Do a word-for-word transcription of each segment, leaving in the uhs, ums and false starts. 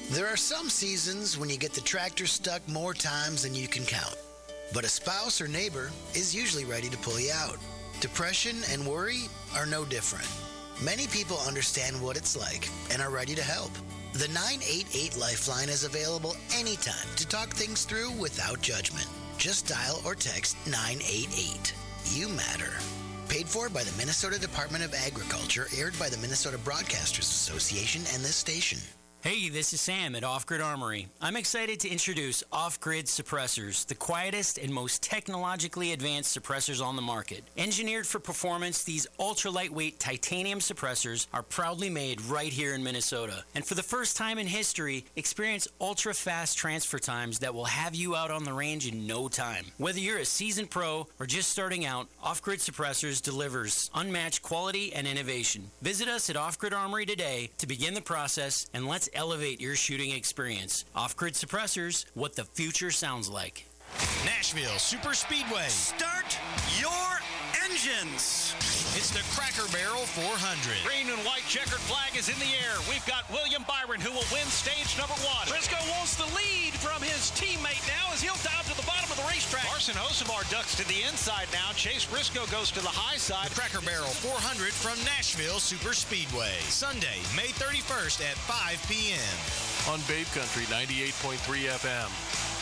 There are some seasons when you get the tractor stuck more times than you can count. But a spouse or neighbor is usually ready to pull you out. Depression and worry are no different. Many people understand what it's like and are ready to help. The nine eight eight Lifeline is available anytime to talk things through without judgment. Just dial or text nine eight eight. You matter. Paid for by the Minnesota Department of Agriculture, aired by the Minnesota Broadcasters Association and this station. Hey, this is Sam at Off Grid Armory. I'm excited to introduce Off Grid Suppressors, the quietest and most technologically advanced suppressors on the market. Engineered for performance, these ultra-lightweight titanium suppressors are proudly made right here in Minnesota. And for the first time in history, experience ultra-fast transfer times that will have you out on the range in no time. Whether you're a seasoned pro or just starting out, Off Grid Suppressors delivers unmatched quality and innovation. Visit us at Off Grid Armory today to begin the process, and let's elevate your shooting experience. Off-Grid Suppressors, what the future sounds like. Nashville Super Speedway. Start your engines. It's the Cracker Barrel four hundred. Green and white checkered flag is in the air. We've got William Byron who will win stage number one. Briscoe wants the lead from his teammate now as he'll down to the bottom of the racetrack. Carson Hocevar ducks to the inside now. Chase Briscoe goes to the high side. The Cracker Barrel four hundred from Nashville Super Speedway. Sunday, May thirty-first at five p.m. on Babe Country ninety-eight point three F M.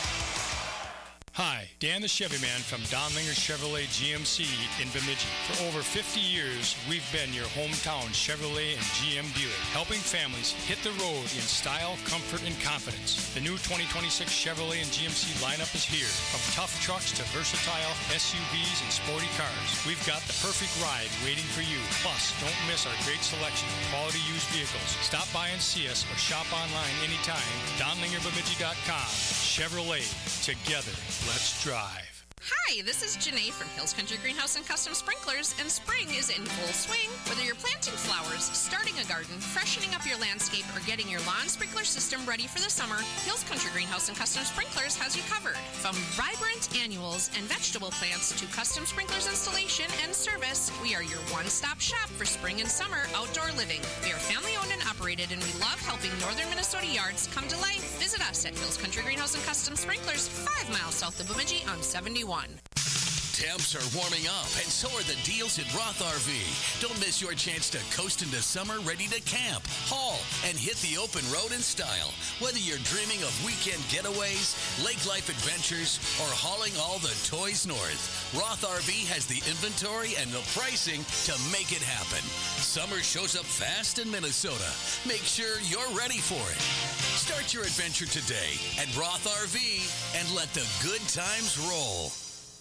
Hi, Dan the Chevy Man from Donlinger Chevrolet G M C in Bemidji. For over fifty years, we've been your hometown Chevrolet and G M dealer, helping families hit the road in style, comfort, and confidence. The new twenty twenty-six Chevrolet and G M C lineup is here. From tough trucks to versatile S U Vs and sporty cars, we've got the perfect ride waiting for you. Plus, don't miss our great selection of quality used vehicles. Stop by and see us or shop online anytime. Donlinger Bemidji dot com. Chevrolet. Together. Let's drive. Hi, this is Janae from Hills Country Greenhouse and Custom Sprinklers, and spring is in full swing. Whether you're planting flowers, starting a garden, freshening up your landscape, or getting your lawn sprinkler system ready for the summer, Hills Country Greenhouse and Custom Sprinklers has you covered. From vibrant annuals and vegetable plants to custom sprinklers installation and service, we are your one-stop shop for spring and summer outdoor living. We are family-owned and operated, and we love helping northern Minnesota yards come to life. Visit us at Hills Country Greenhouse and Custom Sprinklers, five miles south of Bemidji on seventy-one. Temps are warming up, and so are the deals at Roth R V. Don't miss your chance to coast into summer ready to camp, haul, and hit the open road in style. Whether you're dreaming of weekend getaways, lake life adventures, or hauling all the toys north, Roth R V has the inventory and the pricing to make it happen. Summer shows up fast in Minnesota. Make sure you're ready for it. Start your adventure today at Roth R V and let the good times roll.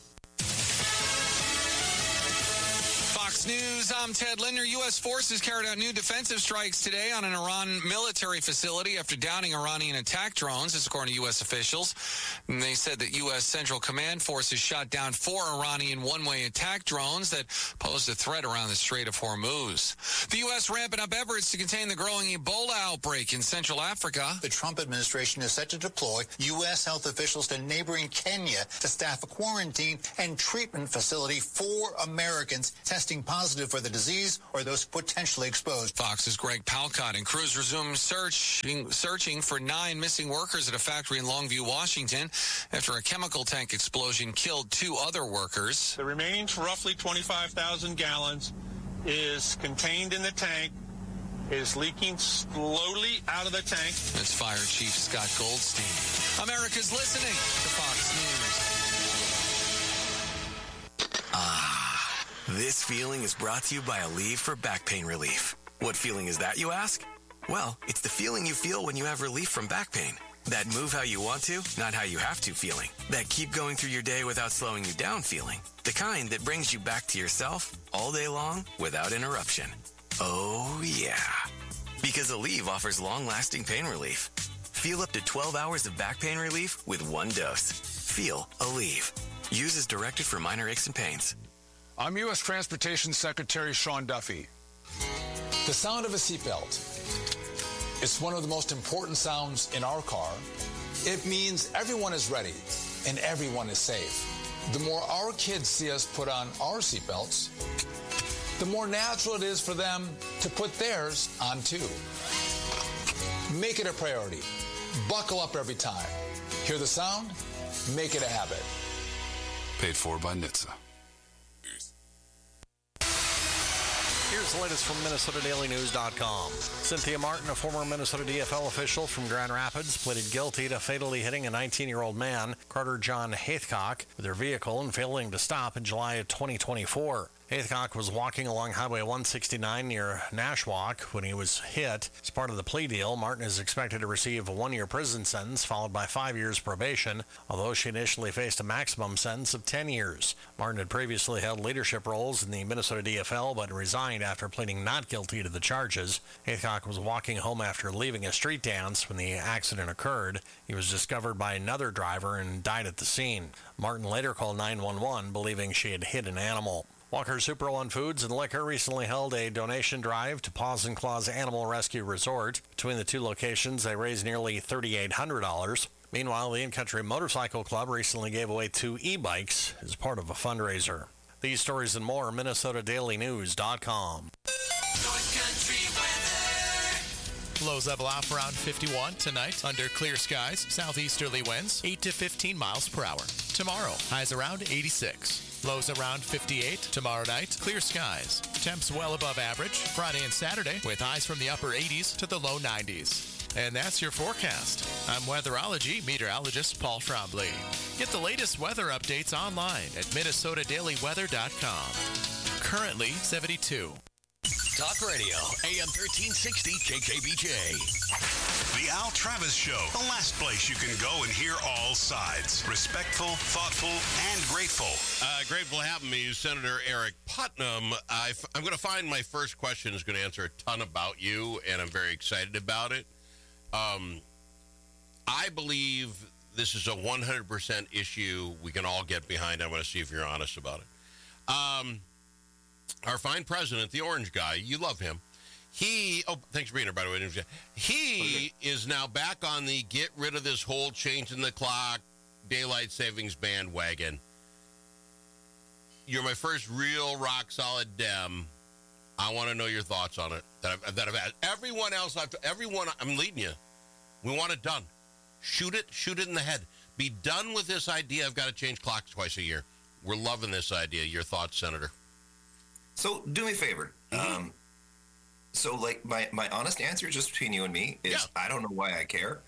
Fox News, I'm Ted Linder. U S forces carried out new defensive strikes today on an Iran military facility after downing Iranian attack drones, this according to U S officials. And they said that U S Central Command forces shot down four Iranian one-way attack drones that posed a threat around the Strait of Hormuz. The U S ramping up efforts to contain the growing Ebola outbreak in Central Africa. The Trump administration is set to deploy U S health officials to neighboring Kenya to staff a quarantine and treatment facility for Americans testing positive for the disease or those potentially exposed. Fox's Greg Palcott and crews resumed searching, searching for nine missing workers at a factory in Longview, Washington, after a chemical tank explosion killed two other workers. The remaining roughly twenty-five thousand gallons is contained in the tank, is leaking slowly out of the tank. That's Fire Chief Scott Goldstein. America's listening to Fox News. Ah. This feeling is brought to you by Aleve for back pain relief. What feeling is that, you ask? Well, it's the feeling you feel when you have relief from back pain. That move how you want to, not how you have to feeling. That keep going through your day without slowing you down feeling. The kind that brings you back to yourself all day long without interruption. Oh, yeah. Because Aleve offers long-lasting pain relief. Feel up to twelve hours of back pain relief with one dose. Feel Aleve. Use as directed for minor aches and pains. I'm U S Transportation Secretary Sean Duffy. The sound of a seatbelt. It's one of the most important sounds in our car. It means everyone is ready and everyone is safe. The more our kids see us put on our seatbelts, the more natural it is for them to put theirs on too. Make it a priority. Buckle up every time. Hear the sound? Make it a habit. Paid for by N H T S A. Here's the latest from Minnesota Daily News dot com. Cynthia Martin, a former Minnesota D F L official from Grand Rapids, pleaded guilty to fatally hitting a nineteen-year-old man, Carter John Haithcock, with her vehicle and failing to stop in July of twenty twenty-four. Haithcock was walking along Highway one sixty-nine near Nashwauk when he was hit. As part of the plea deal, Martin is expected to receive a one-year prison sentence followed by five years probation, although she initially faced a maximum sentence of ten years. Martin had previously held leadership roles in the Minnesota D F L but resigned after pleading not guilty to the charges. Haithcock was walking home after leaving a street dance when the accident occurred. He was discovered by another driver and died at the scene. Martin later called nine one one, believing she had hit an animal. Walker Super One Foods and Liquor recently held a donation drive to Paws and Claws Animal Rescue Resort. Between the two locations, they raised nearly three thousand eight hundred dollars. Meanwhile, the In-Country Motorcycle Club recently gave away two e-bikes as part of a fundraiser. These stories and more, Minnesota Daily News dot com. Lows level off around fifty-one tonight under clear skies. Southeasterly winds eight to fifteen miles per hour. Tomorrow, highs around eighty-six. Lows around fifty-eight. Tomorrow night, clear skies. Temps well above average. Friday and Saturday with highs from the upper eighties to the low nineties. And that's your forecast. I'm weatherology meteorologist Paul Trombley. Get the latest weather updates online at Minnesota Daily Weather dot com. Currently seventy-two. Talk Radio, A M thirteen sixty K K B J. The Al Travis Show, the last place you can go and hear all sides. Respectful, thoughtful, and grateful. Uh, grateful to have me, Senator Eric Putnam. I f- I'm going to find my first question is going to answer a ton about you, and I'm very excited about it. Um, I believe this is a one hundred percent issue we can all get behind. I want to see if you're honest about it. Um... Our fine president, the orange guy, you love him. He, oh, thanks for being here, by the way. He is now back on the get rid of this whole changing the clock, daylight savings bandwagon. You're my first real rock solid Dem. I want to know your thoughts on it. That I've, that I've had. Everyone else, I've, everyone, I'm leading you. We want it done. Shoot it, shoot it in the head. Be done with this idea. I've got to change clocks twice a year. We're loving this idea. Your thoughts, Senator? So do me a favor. Mm-hmm. Um, so, like, my, my honest answer, just between you and me, is yeah. I don't know why I care.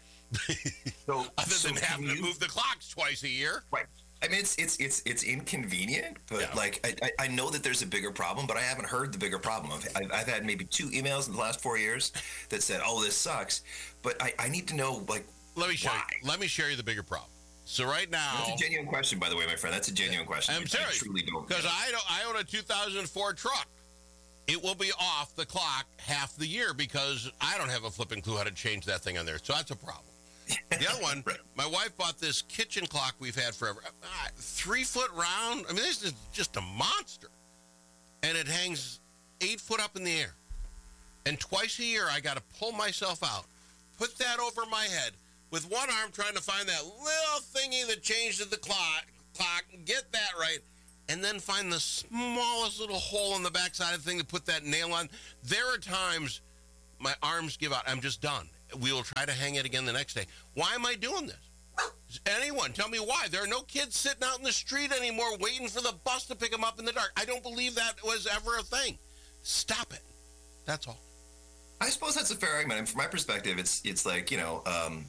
So, Other so than having you, to move the clocks twice a year. Right. I mean, it's it's it's it's inconvenient, but yeah. like I, I know that there's a bigger problem, but I haven't heard the bigger problem. I've, I've had maybe two emails in the last four years that said, "Oh, this sucks," but I, I need to know like let me show why. you. Let me share you the bigger problem. So right now, that's a genuine question, by the way, my friend. That's a genuine question. I'm serious. I truly don't because I don't. I own a two thousand four truck. It will be off the clock half the year because I don't have a flipping clue how to change that thing on there. So that's a problem. The other one, right. My wife bought this kitchen clock we've had forever. Uh, three foot round. I mean, this is just a monster. And it hangs eight foot up in the air. And twice a year, I got to pull myself out, put that over my head, with one arm trying to find that little thingy that changed the clock, clock, get that right, and then find the smallest little hole in the backside of the thing to put that nail on. There are times my arms give out. I'm just done. We will try to hang it again the next day. Why am I doing this? Anyone, tell me why. There are no kids sitting out in the street anymore waiting for the bus to pick them up in the dark. I don't believe that was ever a thing. Stop it. That's all. I suppose that's a fair argument. And from my perspective, it's it's like, you know, um,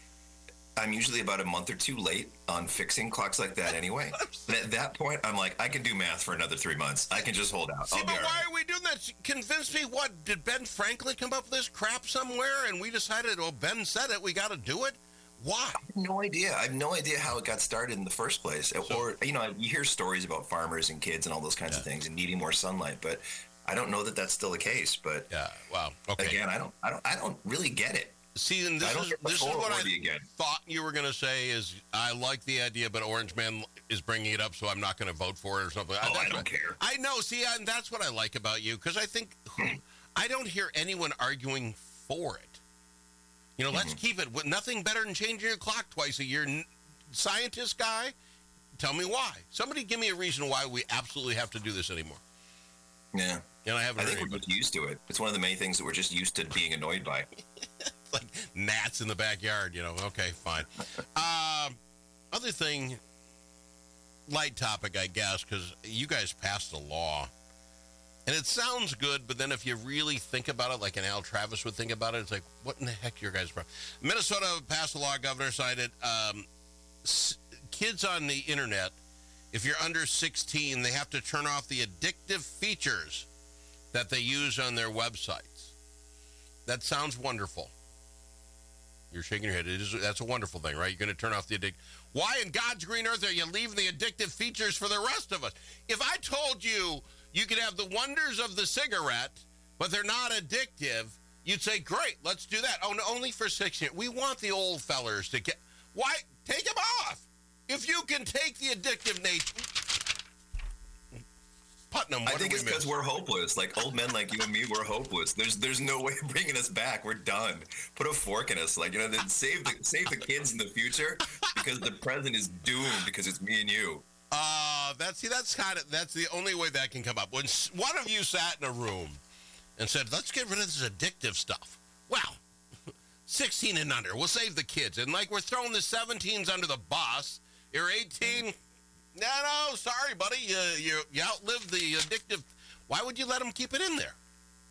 I'm usually about a month or two late on fixing clocks like that anyway. And at that point, I'm like, I can do math for another three months. I can just hold out. See, I'll but be why right. are we doing that? Convince me what? Did Ben Franklin come up with this crap somewhere and we decided, well, Ben said it, we got to do it? Why? I have no idea. I have no idea how it got started in the first place. So, or, you know, you hear stories about farmers and kids and all those kinds yeah. of things and needing more sunlight, but I don't know that that's still the case. But yeah, wow. Okay. Again, I don't, I don't, I don't really get it. See, and this is this is what I thought you were going to say is I like the idea, but Orange Man is bringing it up, so I'm not going to vote for it or something. Oh, I, I don't what, care. I know. See, and that's what I like about you because I think I don't hear anyone arguing for it. You know, mm-hmm. let's keep it. Nothing better than changing your clock twice a year. Scientist guy, tell me why. Somebody give me a reason why we absolutely have to do this anymore. Yeah. And I haven't I think we're just used to it. It's one of the many things that we're just used to being annoyed by. Like gnats in the backyard, you know. Okay, fine. Um, other thing, light topic, I guess, because you guys passed a law. And it sounds good, but then if you really think about it, like an Al Travis would think about it, it's like, what in the heck are your guys' problem? Minnesota passed a law, governor signed it. Um, s- kids on the internet, if you're under sixteen, they have to turn off the addictive features that they use on their websites. That sounds wonderful. You're shaking your head. It is, that's a wonderful thing, right? You're going to turn off the addict. Why in God's green earth are you leaving the addictive features for the rest of us? If I told you you could have the wonders of the cigarette, but they're not addictive, you'd say, great, let's do that. Oh, no, only for sixteen. We want the old fellers to get... Why? Take them off. If you can take the addictive nature... Putnam, what I think we it's because we're hopeless. Like old men like you and me, we're hopeless. There's there's no way of bringing us back. We're done. Put a fork in us. Like, you know, then save the save the kids in the future because the present is doomed because it's me and you. Uh, that's see, that's kind of that's the only way that can come up. When one of you sat in a room and said, "Let's get rid of this addictive stuff." Well, sixteen and under, we'll save the kids. And like we're throwing the seventeens under the bus. You're eighteen. No, no, sorry, buddy. You you, you outlived the addictive. Why would you let them keep it in there?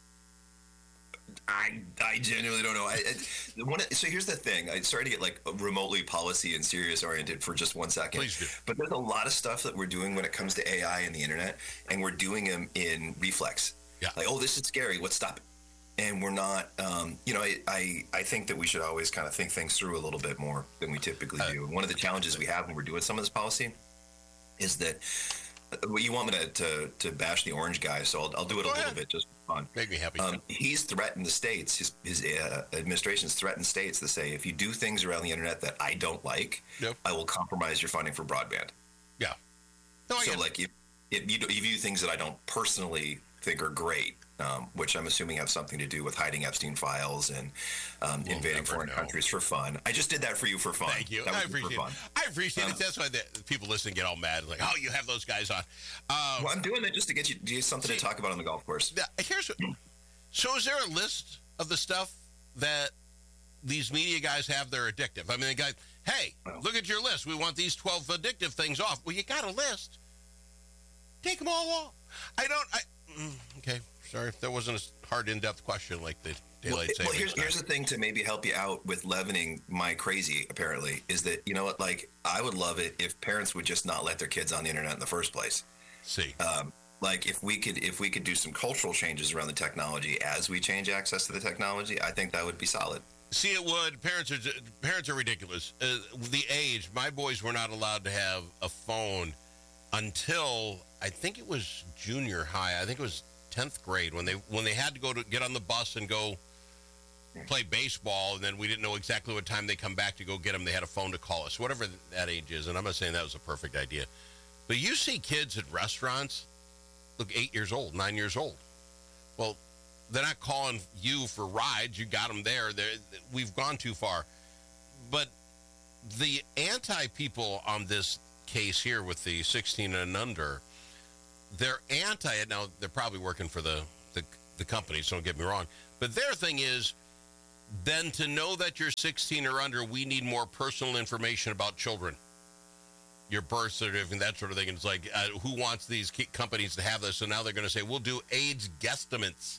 I, I genuinely don't know. I, I one, so here's the thing. I sorry to get like remotely policy and serious oriented for just one second. Please do. But there's a lot of stuff that we're doing when it comes to A I and the internet, and we're doing them in reflex. Yeah. Like, oh, this is scary. Let's stop it. And we're not, um, you know, I, I, I think that we should always kind of think things through a little bit more than we typically Uh, do. And one of the challenges we have when we're doing some of this policy is that well, you want me to, to, to bash the orange guy, so I'll, I'll do it Go a little ahead. bit just for fun. Make me happy. Um, he's threatened the states, his, his uh, administration's threatened states to say, if you do things around the internet that I don't like, Yep. I will compromise your funding for broadband. Yeah. No, I so, get it. like, if, if you, do- you view things that I don't personally think are great, um, which I'm assuming have something to do with hiding Epstein files and um, We'll invading never foreign know. countries for fun. I just did that for you for fun. Thank you. That I was for appreciate fun. it. I appreciate Um, it. That's why the people listening get all mad. Like, oh, you have those guys on. Um, Well, I'm doing that just to get you, get you something to talk about on the golf course. Now, here's what, so is there a list of the stuff that these media guys have that are addictive? I mean, the guy, hey, look at your list. We want these twelve addictive things off. Well, you got a list. Take them all off. I don't, I, mm, okay, sorry. That wasn't a hard, in-depth question like the Well, daylight well savings here's, time. here's the thing to maybe help you out with leavening my crazy, apparently, is that, you know what, like, I would love it if parents would just not let their kids on the internet in the first place. See. Um, like, if we could if we could do some cultural changes around the technology as we change access to the technology, I think that would be solid. See, it would. Parents are parents are ridiculous. Uh, the age, my boys were not allowed to have a phone until I think it was junior high. I think it was tenth grade when they when they had to go to get on the bus and go play baseball, and then we didn't know exactly what time they come back to go get them. They had a phone to call us, whatever that age is. And I'm not saying that was a perfect idea, but you see kids at restaurants, look, eight years old, nine years old. Well, they're not calling you for rides. You got them there. They're, we've gone too far. But the anti-people on this case here with the sixteen and under, they're anti it. Now, they're probably working for the, the, the company, so don't get me wrong. But their thing is, then to know that you're sixteen or under, we need more personal information about children. Your birth certificate, that sort of thing. And it's like, uh, who wants these companies to have this? So now they're going to say, we'll do age guesstimates.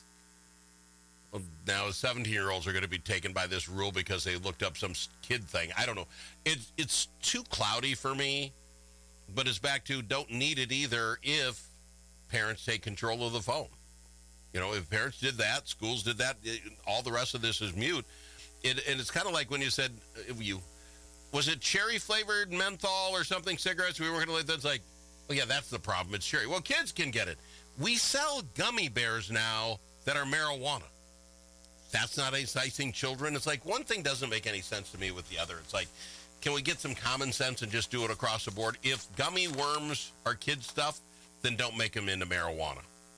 Well, now seventeen-year-olds are going to be taken by this rule because they looked up some kid thing. I don't know. It's it's too cloudy for me, but it's back to don't need it either if parents take control of the phone. You know, if parents did that, schools did that, it, all the rest of this is mute. It, and it's kind of like when you said, uh, you was it cherry-flavored menthol or something, cigarettes? We were going to let that's like, oh, yeah, that's the problem. It's cherry. Well, kids can get it. We sell gummy bears now that are marijuana. That's not enticing children. It's like one thing doesn't make any sense to me with the other. It's like, can we get some common sense and just do it across the board? If gummy worms are kid stuff, then don't make them into marijuana.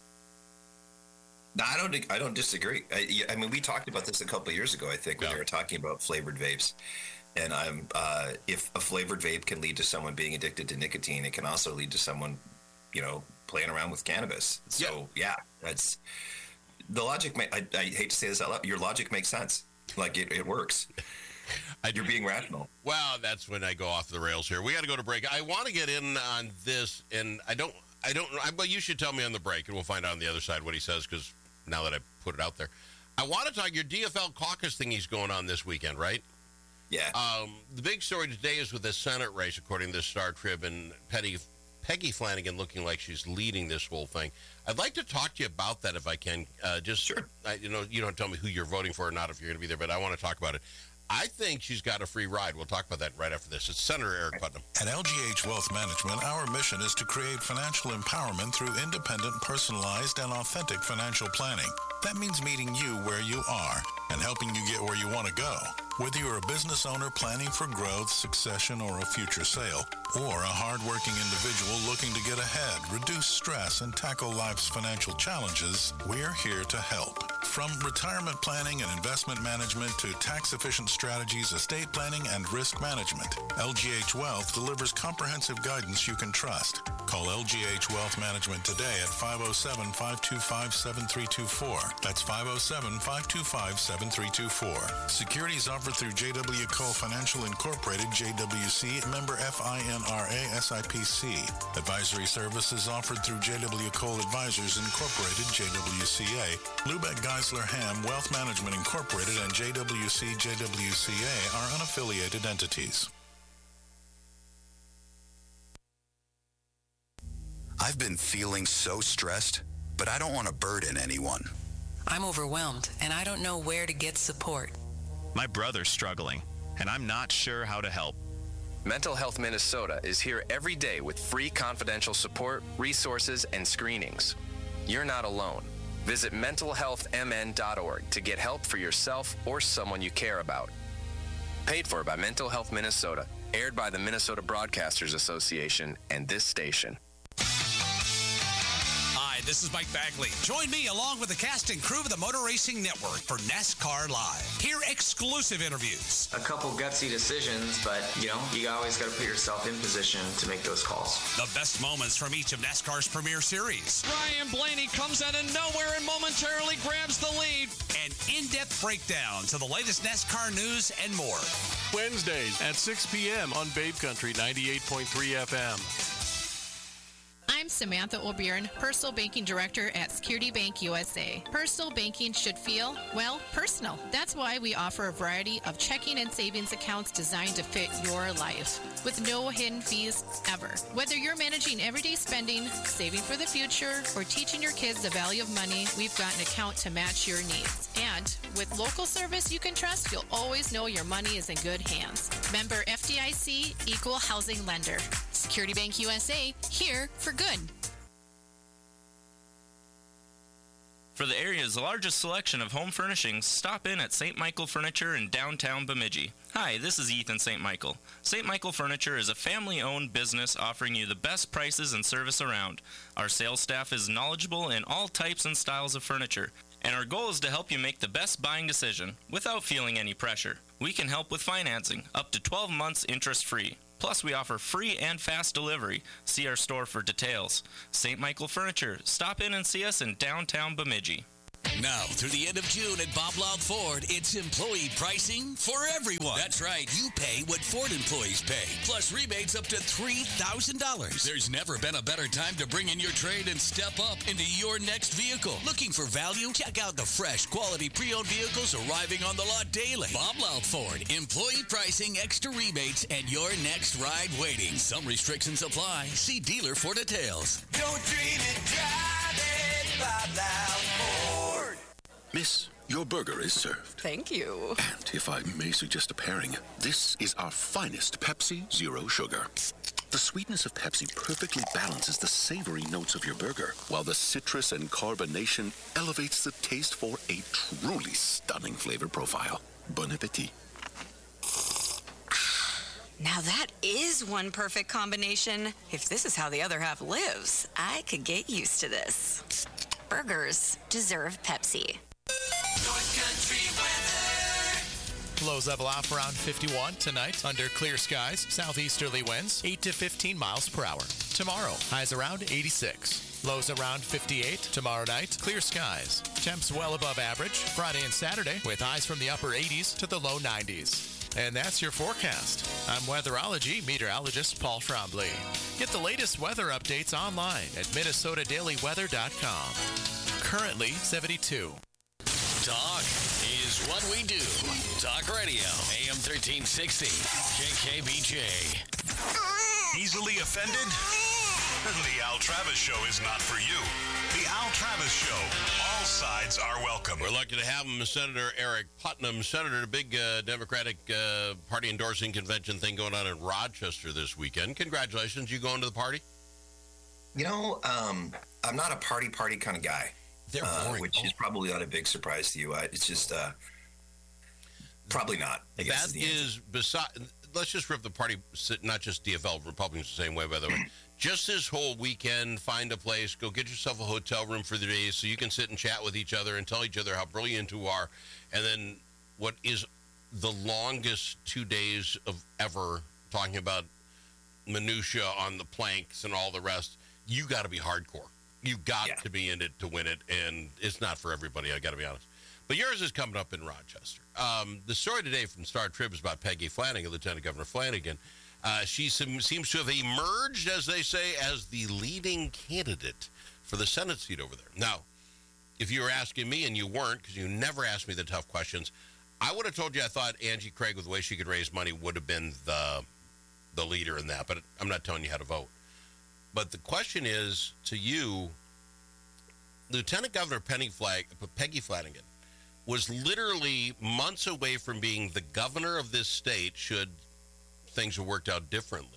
No, I don't. I don't disagree. I, I mean, we talked about this a couple of years ago. I think when Yeah. we were talking about flavored vapes, and I'm uh, if a flavored vape can lead to someone being addicted to nicotine, it can also lead to someone, you know, playing around with cannabis. So yeah, that's the logic. May, I, I hate to say this out loud. Your logic makes sense. Like, it, it works. You're being rational. Well, that's when I go off the rails here. We got to go to break. I want to get in on this, and I don't, I don't, I, but you should tell me on the break, and we'll find out on the other side what he says, because now that I put it out there. I want to talk, your D F L caucus thing he's going on this weekend, right? Yeah. Um, the big story today is with the Senate race, according to the Star Trib, and Petty, Peggy Flanagan looking like she's leading this whole thing. I'd like to talk to you about that if I can. Uh, just, sure. I, you know, you don't tell me who you're voting for or not if you're going to be there, but I want to talk about it. I think she's got a free ride. We'll talk about that right after this. It's Senator Eric Putnam. At L G H Wealth Management, our mission is to create financial empowerment through independent, personalized, and authentic financial planning. That means meeting you where you are and helping you get where you want to go. Whether you're a business owner planning for growth, succession, or a future sale, or a hardworking individual looking to get ahead, reduce stress, and tackle life's financial challenges, we're here to help. From retirement planning and investment management to tax-efficient strategies, estate planning, and risk management, L G H Wealth delivers comprehensive guidance you can trust. Call L G H Wealth Management today at five oh seven, five two five, seven three two four. That's five oh seven, five two five, seven three two four. Securities offered through J W. Cole Financial Incorporated, J W C, member F I N R A, S I P C. Advisory services offered through J W. Cole Advisors Incorporated, J W C A. Lubeck Geisler Ham Wealth Management Incorporated and J W C, J W C A are unaffiliated entities. I've been feeling so stressed, but I don't want to burden anyone. I'm overwhelmed, and I don't know where to get support. My brother's struggling, and I'm not sure how to help. Mental Health Minnesota is here every day with free confidential support, resources, and screenings. You're not alone. Visit mental health m n dot org to get help for yourself or someone you care about. Paid for by Mental Health Minnesota, aired by the Minnesota Broadcasters Association and this station. Hi, this is Mike Bagley. Join me along with the cast and crew of the Motor Racing Network for NASCAR Live. Hear exclusive interviews. A couple gutsy decisions, but, you know, you always got to put yourself in position to make those calls. The best moments from each of NASCAR's premier series. Ryan Blaney comes out of nowhere and momentarily grabs the lead. And in-depth breakdowns of the latest NASCAR news and more. Wednesdays at six p.m. on Babe Country ninety-eight point three F M. I'm Samantha O'Byrne, Personal Banking Director at Security Bank U S A. Personal banking should feel, well, personal. That's why we offer a variety of checking and savings accounts designed to fit your life, with no hidden fees ever. Whether you're managing everyday spending, saving for the future, or teaching your kids the value of money, we've got an account to match your needs. And with local service you can trust, you'll always know your money is in good hands. Member F D I C, Equal Housing Lender. Security Bank U S A, here for good. For the area's largest selection of home furnishings, stop in at Saint Michael Furniture in downtown Bemidji. Hi, this is Ethan Saint Michael. Saint Michael Furniture is a family-owned business offering you the best prices and service around. Our sales staff is knowledgeable in all types and styles of furniture, and our goal is to help you make the best buying decision without feeling any pressure. We can help with financing, up to twelve months interest-free. Plus, we offer free and fast delivery. See our store for details. Saint Michael Furniture. Stop in and see us in downtown Bemidji. Now, through the end of June at Bob Loud Ford, it's employee pricing for everyone. That's right. You pay what Ford employees pay, plus rebates up to three thousand dollars. There's never been a better time to bring in your trade and step up into your next vehicle. Looking for value? Check out the fresh, quality pre-owned vehicles arriving on the lot daily. Bob Loud Ford. Employee pricing, extra rebates, and your next ride waiting. Some restrictions apply. See dealer for details. Don't dream it, drive it, Bob Loud Ford. Miss, your burger is served. Thank you. And if I may suggest a pairing, this is our finest Pepsi Zero Sugar. The sweetness of Pepsi perfectly balances the savory notes of your burger, while the citrus and carbonation elevates the taste for a truly stunning flavor profile. Bon appetit. Now that is one perfect combination. If this is how the other half lives, I could get used to this. Burgers deserve Pepsi. North Country weather. Lows level off around fifty-one tonight under clear skies. Southeasterly winds eight to fifteen miles per hour. Tomorrow, highs around eighty-six. Lows around fifty-eight. Tomorrow night, clear skies. Temps well above average. Friday and Saturday with highs from the upper eighties to the low nineties. And that's your forecast. I'm weatherology meteorologist Paul Trombley. Get the latest weather updates online at minnesota daily weather dot com. Currently seventy-two. Talk is what we do. Talk Radio, A M thirteen sixty, K K B J. Easily offended? The Al Travis Show is not for you. The Al Travis Show. All sides are welcome. We're lucky to have him, Senator Eric Putnam. Senator, a big uh, Democratic uh, Party endorsing convention thing going on in Rochester this weekend. Congratulations. You going to the party? You know, um, I'm not a party party kind of guy. They're boring. Uh, which is probably not a big surprise to you. I, it's just uh, probably not. I guess That is, is beside. Let's just rip the party, not just D F L, Republicans the same way, by the way. Just this whole weekend, find a place, go get yourself a hotel room for the day so you can sit and chat with each other and tell each other how brilliant you are. And then what is the longest two days of ever talking about minutia on the planks and all the rest, you got to be hardcore. You got yeah. to be in it to win it, and it's not for everybody, I got to be honest. But yours is coming up in Rochester. Um, the story today from Star Trib is about Peggy Flanagan, Lieutenant Governor Flanagan. Uh, she sem- seems to have emerged, as they say, as the leading candidate for the Senate seat over there. Now, if you were asking me, and you weren't, because you never asked me the tough questions, I would have told you I thought Angie Craig, with the way she could raise money, would have been the the leader in that. But I'm not telling you how to vote. But the question is, to you, Lieutenant Governor Penny Flag, Peggy Flanagan was literally months away from being the governor of this state should things have worked out differently.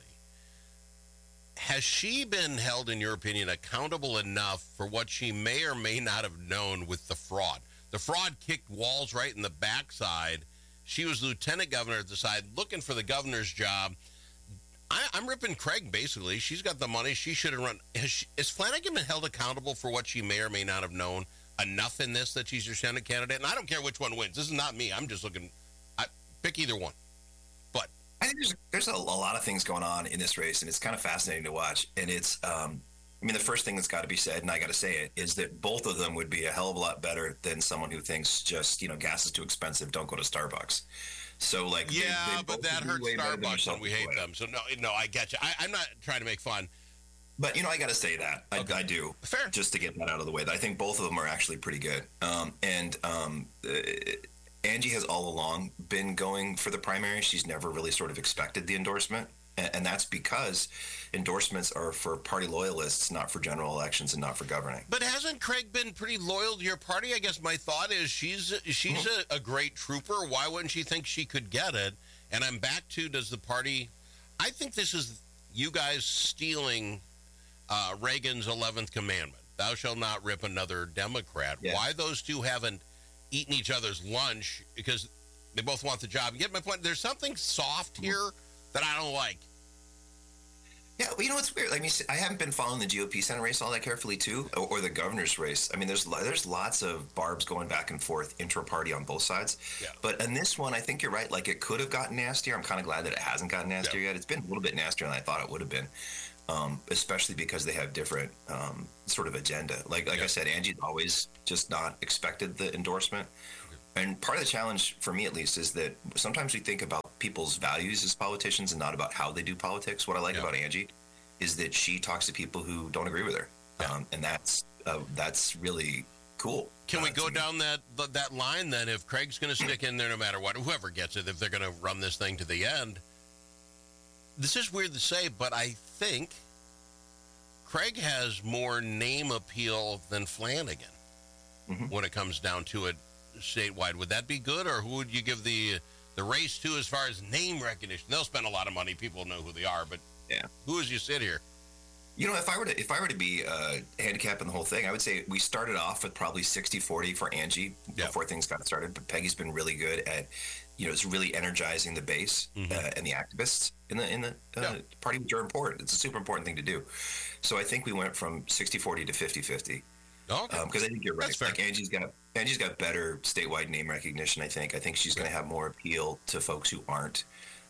Has she been held, in your opinion, accountable enough for what she may or may not have known with the fraud? The fraud kicked walls right in the backside. She was lieutenant governor at the side, looking for the governor's job. I, I'm ripping Craig, basically. She's got the money. She should have run. Has, she, has Flanagan been held accountable for what she may or may not have known enough in this that she's your Senate candidate? And I don't care which one wins. This is not me. I'm just looking. I pick either one. But I think there's there's a, a lot of things going on in this race, and it's kind of fascinating to watch. And it's, um, I mean, the first thing that's got to be said, and I got to say it, is that both of them would be a hell of a lot better than someone who thinks just, you know, gas is too expensive, don't go to Starbucks. So, like, yeah, they, they but that hurts Starbucks and we hate them. So, no, no, I get you. I, I'm not trying to make fun. But, you know, I got to say that. I, okay. I do. Fair. Just to get that out of the way. I think both of them are actually pretty good. Um, and um, uh, Angie has all along been going for the primary. She's never really sort of expected the endorsement. And, and that's because endorsements are for party loyalists, not for general elections and not for governing. But hasn't Craig been pretty loyal to your party? I guess my thought is she's she's mm-hmm. a, a great trooper. Why wouldn't she think she could get it? And I'm back to, does the party... I think this is you guys stealing uh, Reagan's eleventh commandment. Thou shalt not rip another Democrat. Yeah. Why those two haven't eaten each other's lunch? Because they both want the job. You get my point? There's something soft here mm-hmm. that I don't like. Yeah, well, you know what's weird? I mean, I haven't been following the G O P Senate race all that carefully, too, or, or the governor's race. I mean, there's there's lots of barbs going back and forth intra-party on both sides. Yeah. But in this one, I think you're right. Like, it could have gotten nastier. I'm kind of glad that it hasn't gotten nastier yeah. yet. It's been a little bit nastier than I thought it would have been, um, especially because they have different um, sort of agenda. Like, like yeah. I said, Angie's always just not expected the endorsement. And part of the challenge, for me at least, is that sometimes we think about people's values as politicians and not about how they do politics. What I like yeah. about Angie is that she talks to people who don't agree with her. Yeah. Um, and that's uh, that's really cool. Can uh, we go down that that line then? If Craig's going to stick in there no matter what, whoever gets it, if they're going to run this thing to the end. This is weird to say, but I think Craig has more name appeal than Flanagan mm-hmm. when it comes down to it statewide. Would that be good, or who would you give the the race to as far as name recognition? They'll spend a lot of money. People know who they are, but yeah, who as you sit here? You know, if I were to if I were to be uh, handicapping the whole thing, I would say we started off with probably sixty forty for Angie yeah. before things got started. But Peggy's been really good at, you know, it's really energizing the base mm-hmm. uh, and the activists in the in the uh, yeah. party, which are important. It's a super important thing to do. So I think we went from sixty forty to fifty fifty. Oh, okay. Because um, I think you're right. Like Angie's got Angie's got better statewide name recognition. I think. I think she's going to have more appeal to folks who aren't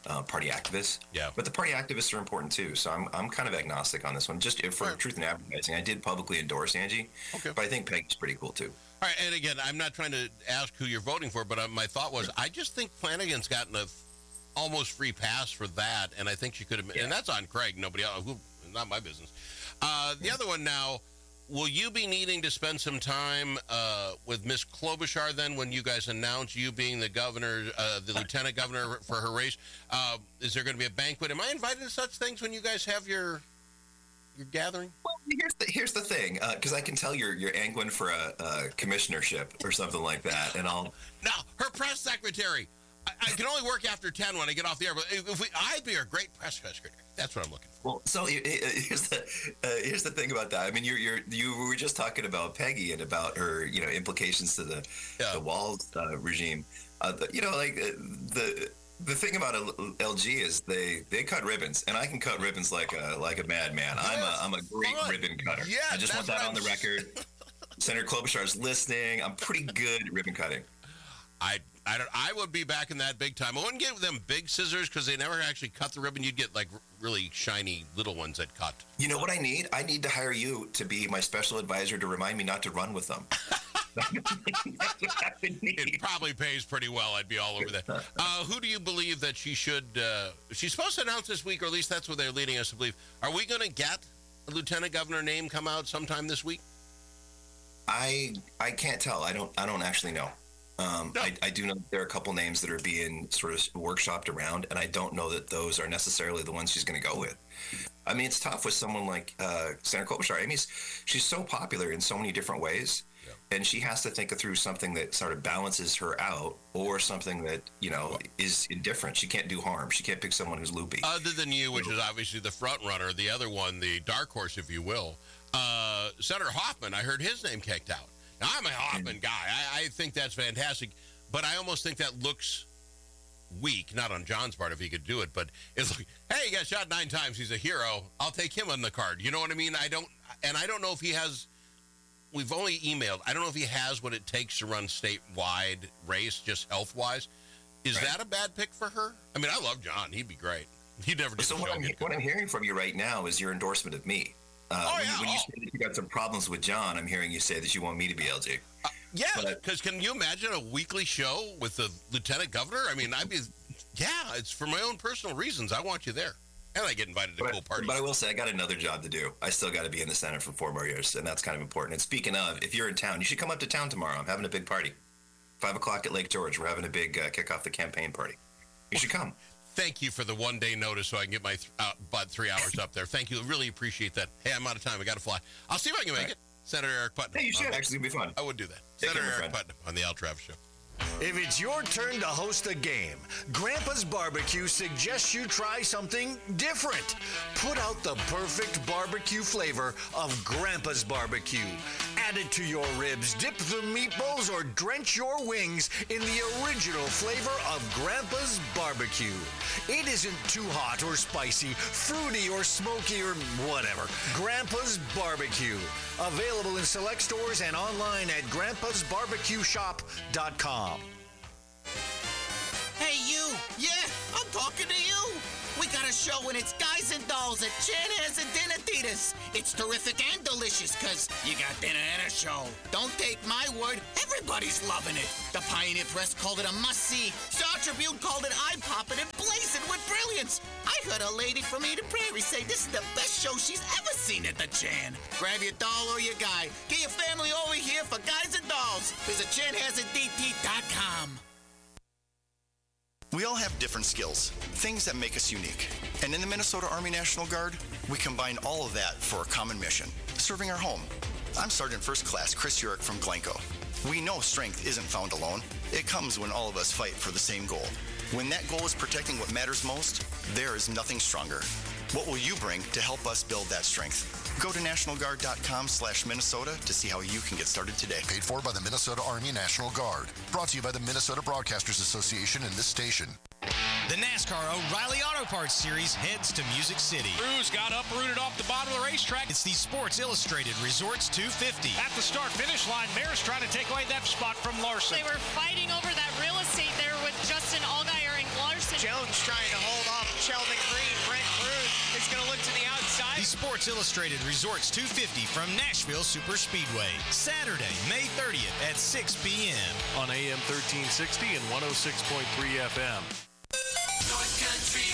uh, party activists. Yeah. But the party activists are important too. So I'm I'm kind of agnostic on this one. Just for right. truth in advertising, I did publicly endorse Angie. Okay. But I think Peggy's pretty cool too. All right, and again, I'm not trying to ask who you're voting for, but uh, my thought was, I just think Flanagan's gotten a f- almost free pass for that, and I think she could have, yeah. and that's on Craig, nobody else, who, not my business. Uh, the yeah. other one now, will you be needing to spend some time uh, with Miss Klobuchar then when you guys announce you being the governor, uh, the lieutenant governor for her race? Uh, is there going to be a banquet? Am I invited to such things when you guys have your... You're gathering? Well, here's the, here's the thing, because uh, I can tell you're you're angling for a, a commissionership or something like that, and I'll. No, her press secretary. I, I can only work after ten when I get off the air. But if we, I'd be a great press secretary. That's what I'm looking for. Well, so here's the uh, here's the thing about that. I mean, you're you're you were just talking about Peggy and about her, you know, implications to the yeah. the Walz uh, regime. Uh, the, you know, like uh, the. The thing about L G is they, they cut ribbons, and I can cut ribbons like a like a madman. Yes, I'm a I'm a great fun. ribbon cutter. Yeah, I just want that on the record. Senator Klobuchar's listening. I'm pretty good at ribbon cutting. I I don't I would be back in that big time. I wouldn't get them big scissors because they never actually cut the ribbon. You'd get like really shiny little ones that cut. You know what I need? I need to hire you to be my special advisor to remind me not to run with them. It probably pays pretty well. I'd be all over that. Uh, who do you believe that she should... Uh, she's supposed to announce this week, or at least that's what they're leading us to believe. Are we going to get a lieutenant governor name come out sometime this week? I I can't tell. I don't I don't actually know. Um, no. I, I do know that there are a couple names that are being sort of workshopped around, and I don't know that those are necessarily the ones she's going to go with. I mean, it's tough with someone like uh, Senator Klobuchar. I mean, she's so popular in so many different ways. And she has to think through something that sort of balances her out, or something that, you know, is indifferent. She can't do harm. She can't pick someone who's loopy. Other than you, which is obviously the front runner, the other one, the dark horse, if you will, uh, Senator Hoffman, I heard his name kicked out. Now, I'm a Hoffman guy. I, I think that's fantastic. But I almost think that looks weak, not on John's part if he could do it, but it's like, hey, he got shot nine times. He's a hero. I'll take him on the card. You know what I mean? I don't, and I don't know if he has... We've only emailed. I don't know if he has what it takes to run statewide race, just health-wise. Is right. that a bad pick for her? I mean, I love John. He'd be great. He'd never do So what I'm, what I'm hearing from you right now is your endorsement of me. Uh, oh, when, yeah. when you oh. say that you got some problems with John, I'm hearing you say that you want me to be L G. Uh, yeah, because can you imagine a weekly show with the lieutenant governor? I mean, I'd be, yeah, it's for my own personal reasons. I want you there. And I get invited to but, cool parties. But I will say, I got another job to do. I still got to be in the Senate for four more years, and that's kind of important. And speaking of, if you're in town, you should come up to town tomorrow. I'm having a big party. Five o'clock at Lake George. We're having a big uh, kick off the campaign party. You should come. Thank you for the one-day notice so I can get my th- uh, about three hours up there. Thank you. Really appreciate that. Hey, I'm out of time. I got to fly. I'll see if I can make right. it. Senator Eric Putnam. Hey, you should. Um, Actually, it'd be fun. I would do that. Take Senator care, Eric Putnam on the Al Travis Show. If it's your turn to host a game, Grandpa's Barbecue suggests you try something different. Put out the perfect barbecue flavor of Grandpa's Barbecue. Add it to your ribs, dip the meatballs, or drench your wings in the original flavor of Grandpa's Barbecue. It isn't too hot or spicy, fruity or smoky or whatever. Grandpa's Barbecue. Available in select stores and online at grandpas barbecue shop dot com. Hey, you! Yeah, I'm talking to you! We got a show and it's Guys and Dolls at Chanhassen and Dinner Theaters. It's terrific and delicious because you got dinner and a show. Don't take my word, everybody's loving it. The Pioneer Press called it a must-see. Star Tribune called it eye-popping and blazing with brilliance. I heard a lady from Eden Prairie say this is the best show she's ever seen at the Chan. Grab your doll or your guy. Get your family over here for Guys and Dolls. Visit chanhassen d t dot com. We all have different skills, things that make us unique. And in the Minnesota Army National Guard, we combine all of that for a common mission, serving our home. I'm Sergeant First Class Chris Urick from Glencoe. We know strength isn't found alone. It comes when all of us fight for the same goal. When that goal is protecting what matters most, there is nothing stronger. What will you bring to help us build that strength? Go to national guard dot com slash Minnesota to see how you can get started today. Paid for by the Minnesota Army National Guard. Brought to you by the Minnesota Broadcasters Association and this station. The NASCAR O'Reilly Auto Parts Series heads to Music City. Cruz got uprooted off the bottom of the racetrack. It's the Sports Illustrated Resorts two fifty. At the start-finish line, Maris trying to take away that spot from Larson. They were fighting over that real estate there with Justin Allgaier and Larson. Jones trying to hold Sheldon Green. Brent Cruz is going to look to the outside. The Sports Illustrated Resorts two fifty from Nashville Superspeedway. Saturday, May thirtieth at six p.m. on A M thirteen sixty and one oh six point three F M. North Country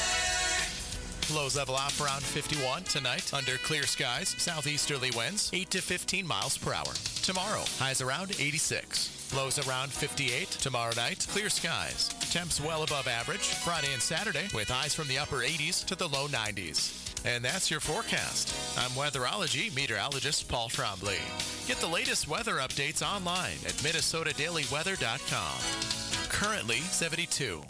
weather. Lows level off around fifty-one tonight under clear skies. Southeasterly winds eight to fifteen miles per hour. Tomorrow, highs around eighty-six. Lows around fifty-eight. Tomorrow night, clear skies. Temps well above average. Friday and Saturday with highs from the upper eighties to the low nineties. And that's your forecast. I'm weatherology meteorologist Paul Trombley. Get the latest weather updates online at minnesota daily weather dot com. Currently seventy-two.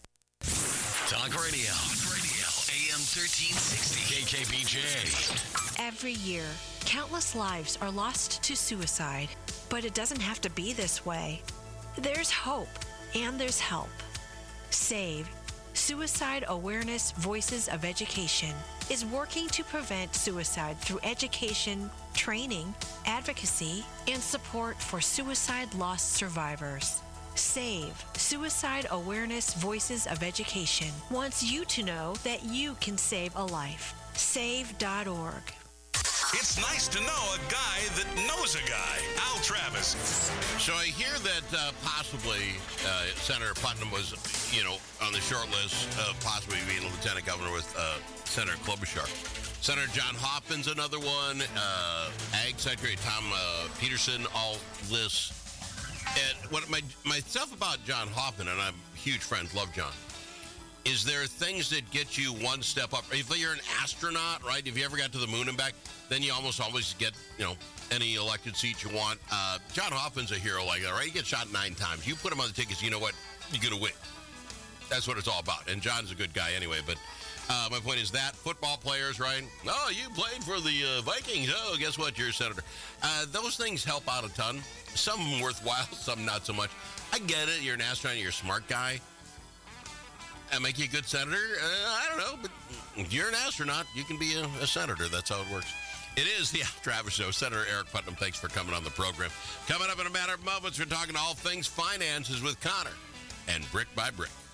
Talk radio. Talk radio. A M thirteen sixty. K K B J. Every year, countless lives are lost to suicide. But it doesn't have to be this way. There's hope and there's help. SAVE, Suicide Awareness Voices of Education, is working to prevent suicide through education, training, advocacy, and support for suicide loss survivors. SAVE, Suicide Awareness Voices of Education, wants you to know that you can save a life. save dot org. It's nice to know a guy that knows a guy. Al Travis. So I hear that uh, possibly uh, Senator Putnam was, you know, on the short list of possibly being lieutenant governor with uh, Senator Klobuchar. Senator John Hoffman's another one. Uh, Ag Secretary Tom uh, Peterson, all lists. And what my my stuff about John Hoffman, and I'm huge friends, love John, is there things that get you one step up. If you're an astronaut, right, if you ever got to the moon and back, then you almost always get, you know, any elected seat you want. Uh, John Hoffman's a hero like that, right? He gets shot nine times. You put him on the tickets, you know what? You're going to win. That's what it's all about. And John's a good guy anyway. But uh, my point is that football players, right? Oh, you played for the uh, Vikings. Oh, guess what? You're a senator. Uh, those things help out a ton. Some worthwhile, some not so much. I get it. You're an astronaut. You're a smart guy. That make you a good senator? Uh, I don't know, but if you're an astronaut, you can be a, a senator. That's how it works. It is the Al Travis Show. Senator Eric Putnam, thanks for coming on the program. Coming up in a matter of moments, we're talking all things finances with Connor and Brick by Brick.